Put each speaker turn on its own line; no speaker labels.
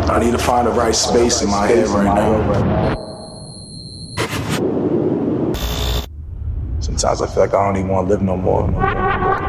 I need to find the right space in my head right now. Sometimes I feel like I don't even want to live no more.